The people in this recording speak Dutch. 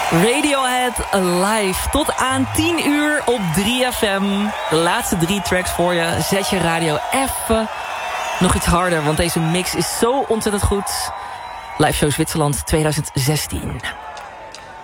Radiohead live tot aan 10 uur op 3FM. De laatste 3 tracks voor je. Zet je radio even nog iets harder, want deze mix is zo ontzettend goed. Live Show Zwitserland 2016.